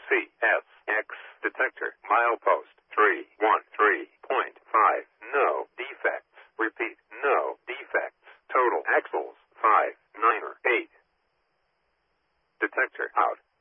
CSX detector. Milepost 313.5. No defects. Repeat, no defects. Total axles 598. Detector out.